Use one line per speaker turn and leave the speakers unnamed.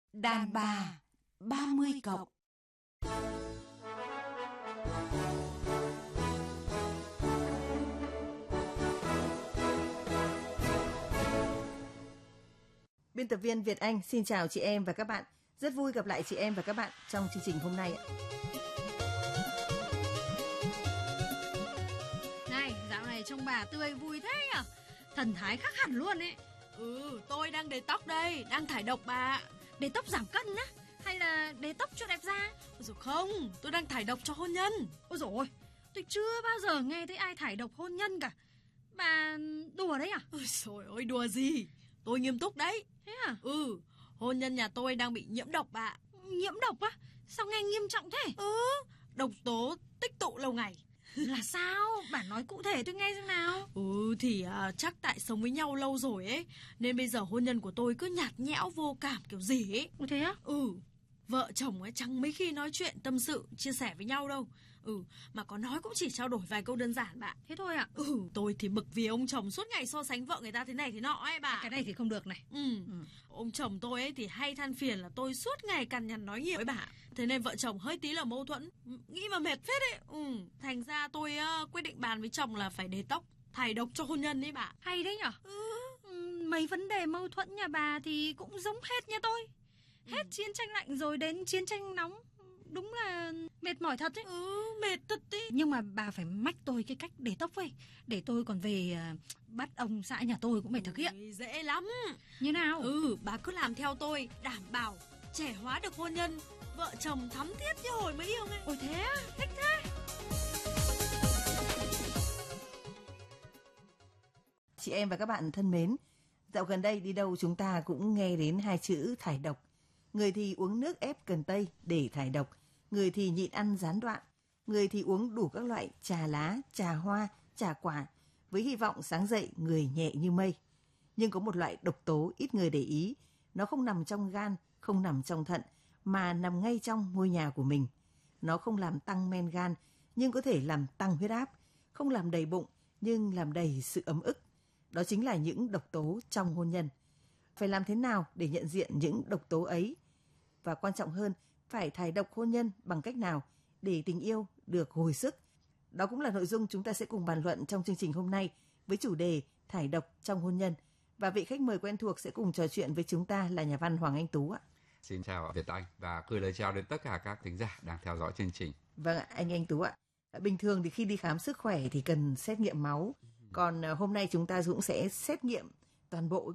Đàn bà 30 cộng.
Biên tập viên Việt Anh xin chào chị em và các bạn. Rất vui gặp lại chị em và các bạn trong chương trình hôm nay ạ.
Này, dạo này trông bà tươi vui thế nhỉ? Thần thái khác hẳn luôn ấy.
Tôi đang để tóc đây, đang thải độc bà.
Để tóc giảm cân á? Hay là để tóc cho đẹp da?
Ôi dồi không, tôi đang thải độc cho hôn nhân.
Ôi dồi ôi, tôi chưa bao giờ nghe thấy ai thải độc hôn nhân cả. Bà đùa đấy à?
Ôi dồi ôi, đùa gì? Tôi nghiêm túc đấy.
Thế à?
Hôn nhân nhà tôi đang bị nhiễm độc bà.
Nhiễm độc á? Sao nghe nghiêm trọng thế?
Độc tố tích tụ lâu ngày.
Là sao? Bà nói cụ thể tôi nghe xem nào.
Chắc tại sống với nhau lâu rồi ấy, nên bây giờ hôn nhân của tôi cứ nhạt nhẽo vô cảm kiểu gì ấy.
Ôi thế á?
Vợ chồng ấy chẳng mấy khi nói chuyện tâm sự chia sẻ với nhau đâu. Mà có nói cũng chỉ trao đổi vài câu đơn giản bạn.
Thế thôi à?
Tôi thì bực vì ông chồng suốt ngày so sánh vợ người ta thế này thế nọ ấy bà.
Cái này thì không được này.
Ông chồng tôi ấy thì hay than phiền là tôi suốt ngày cằn nhằn nói nhiều với bà. Thế nên vợ chồng hơi tí là mâu thuẫn, nghĩ mà mệt phết ấy. Thành ra tôi quyết định bàn với chồng là phải để tóc, thải độc cho hôn nhân ấy bà.
Hay đấy nhở? Mấy vấn đề mâu thuẫn nhà bà thì cũng giống hết nha tôi. Hết chiến tranh lạnh rồi đến chiến tranh nóng. Đúng là mệt mỏi thật ấy.
Mệt thật ý.
Nhưng mà bà phải mách tôi cái cách để tóc ấy, để tôi còn về bắt ông xã nhà tôi cũng phải thực hiện.
Dễ lắm.
Như nào?
Bà cứ làm theo tôi, đảm bảo trẻ hóa được hôn nhân, vợ chồng thắm thiết như hồi mới yêu ấy.
Ôi thế á? Thích thế.
Chị em và các bạn thân mến, dạo gần đây đi đâu chúng ta cũng nghe đến hai chữ thải độc. Người thì uống nước ép cần tây để thải độc, người thì nhịn ăn gián đoạn, người thì uống đủ các loại trà lá, trà hoa, trà quả với hy vọng sáng dậy người nhẹ như mây. Nhưng có một loại độc tố ít người để ý, nó không nằm trong gan, không nằm trong thận mà nằm ngay trong ngôi nhà của mình. Nó không làm tăng men gan nhưng có thể làm tăng huyết áp, không làm đầy bụng nhưng làm đầy sự ấm ức. Đó chính là những độc tố trong hôn nhân. Phải làm thế nào để nhận diện những độc tố ấy? Và quan trọng hơn, phải thải độc hôn nhân bằng cách nào để tình yêu được hồi sức? Đó cũng là nội dung chúng ta sẽ cùng bàn luận trong chương trình hôm nay với chủ đề thải độc trong hôn nhân. Và vị khách mời quen thuộc sẽ cùng trò chuyện với chúng ta là nhà văn Hoàng Anh Tú ạ.
Xin chào Việt Anh và gửi lời chào đến tất cả các thính giả đang theo dõi chương trình.
Vâng ạ, anh Tú ạ. Bình thường thì khi đi khám sức khỏe thì cần xét nghiệm máu. Còn hôm nay chúng ta cũng sẽ xét nghiệm toàn bộ